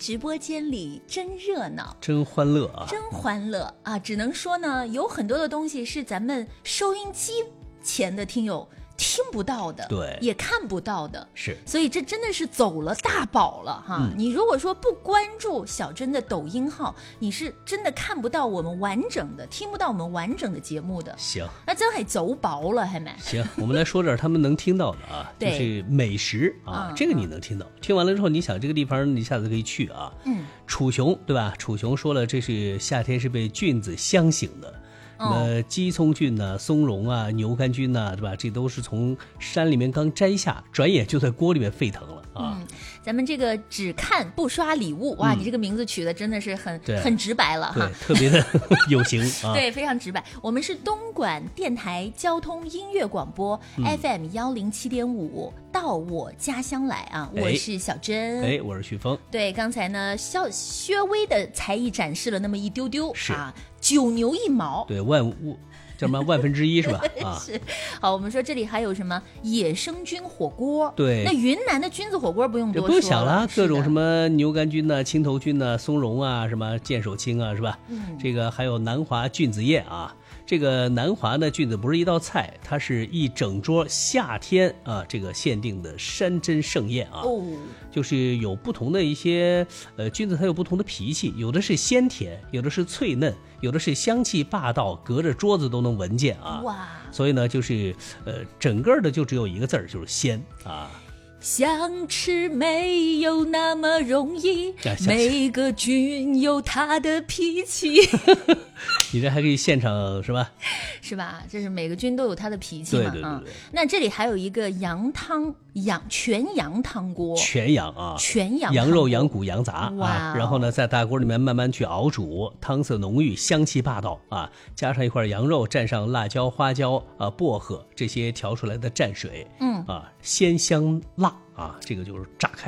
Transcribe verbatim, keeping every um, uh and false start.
直播间里真热闹， 真欢乐啊， 真欢乐啊！只能说呢，有很多的东西是咱们收音机前的听友听不到的， 对， 也看不到的， 是， 所以这真的是走了大宝了哈、嗯！你如果说不关注小珍的抖音号，你是真的看不到我们完整的，听不到我们完整的节目的。 行， 那真係走寶了，係咪？ 行，我们来说点他们能听到的啊，就是美食啊、嗯，这个你能听到。嗯、听完了之后，你想这个地方，你下次可以去啊。嗯，楚雄对吧？楚雄说了，这是夏天是被菌子香醒的。什么鸡枞菌呐、啊、松茸啊、牛肝菌呐、啊，对吧？这都是从山里面刚摘下，转眼就在锅里面沸腾了啊！ 嗯，咱们这个只看不刷礼物，哇，嗯、你这个名字取的真的是很很直白了哈， 对，特别的有型啊！ 对，非常直白。我们是东莞电台交通音乐广播、嗯、F M 幺零七点五，到我家乡来啊！我是小珍， 哎，我是徐峰。 对，刚才呢，肖薛微的才艺展示了那么一丢丢， 是啊。九牛一毛， 对，万物叫什么万分之一是吧？啊， 是。好，我们说这里还有什么野生菌火锅？ 对， 那云南的菌子火锅不用多说， 不用想了，各种什么牛肝菌呐、啊、青头菌呐、啊、松茸啊、什么剑手青啊，是吧？嗯，这个还有南华菌子宴啊。这个南华呢，菌子不是一道菜，它是一整桌夏天啊，这个限定的山珍盛宴啊。哦，就是有不同的一些呃菌子，它有不同的脾气，有的是鲜甜，有的是脆嫩，有的是香气霸道，隔着桌子都能闻见啊。哇！所以呢，就是呃，整个的就只有一个字儿，就是鲜啊。 想吃没有那么容易，每个菌有它的脾气。 你这还可以现场是吧？ 是吧？这是每个菌都有它的脾气嘛。 对对对对、嗯。 那这里还有一个羊汤，羊全羊汤锅。 全羊啊， 全羊羊肉、羊骨、羊杂啊，然后呢，在大锅里面慢慢去熬煮，汤色浓郁，香气霸道啊，加上一块羊肉，蘸上辣椒、花椒啊、薄荷这些调出来的蘸水，嗯啊，鲜香辣啊，这个就是炸开。